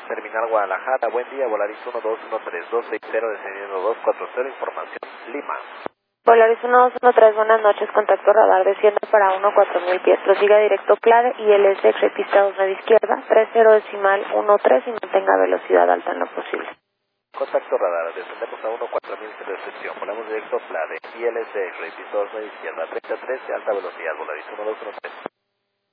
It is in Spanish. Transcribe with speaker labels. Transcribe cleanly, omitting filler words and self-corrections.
Speaker 1: Terminal Guadalajara, buen día, Volaris 1213260, descendiendo 240, información, Lima.
Speaker 2: Volaris 1213, buenas noches, contacto radar, desciende para 14000 pies, prosiga directo Clare, ILS, repista 29 izquierda, 30.13 y mantenga velocidad alta en lo posible.
Speaker 1: Contacto radar, descendemos a 14000 sin restricción, volamos directo Clare, ILS, repista 29 izquierda, 3013, alta velocidad, Volaris 1213.